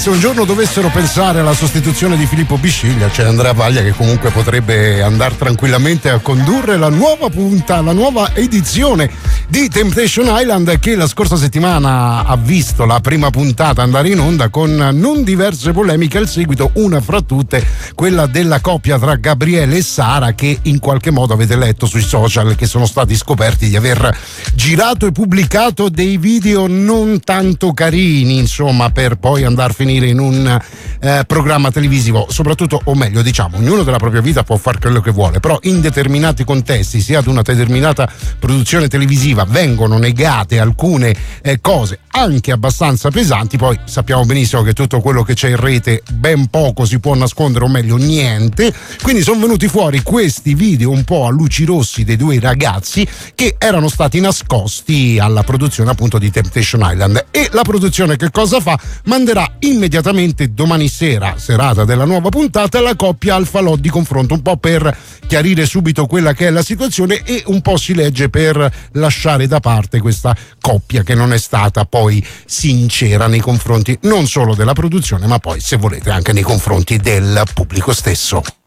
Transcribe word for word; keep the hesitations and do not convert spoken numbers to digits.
se un giorno dovessero pensare alla sostituzione di Filippo Bisciglia, c'è Andrea Vaglia che comunque potrebbe andare tranquillamente a condurre la nuova punta, la nuova edizione di Temptation Island, che la scorsa settimana ha visto la prima puntata andare in onda con non diverse polemiche al seguito, una fra tutte quella della coppia tra Gabriele e Sara, che in qualche modo avete letto sui social che sono stati scoperti di aver girato e pubblicato dei video non tanto carini, insomma, per poi andare a finire in un eh, programma televisivo. Soprattutto, o meglio diciamo, ognuno della propria vita può fare quello che vuole, però in determinati contesti, sia ad una determinata produzione televisiva, vengono negate alcune eh, cose anche abbastanza pesanti. Poi sappiamo benissimo che tutto quello che c'è in rete ben poco si può nascondere, o meglio niente, quindi sono venuti fuori questi video un po' a luci rossi dei due ragazzi che erano stati nascosti alla produzione appunto di Temptation Island. E la produzione che cosa fa? Manderà immediatamente domani sera, serata della nuova puntata, la coppia al falò di confronto, un po' per chiarire subito quella che è la situazione, e un po' si legge per lasciare da parte questa coppia che non è stata poi sincera nei confronti non solo della produzione, ma poi, se volete, anche nei confronti del pubblico stesso.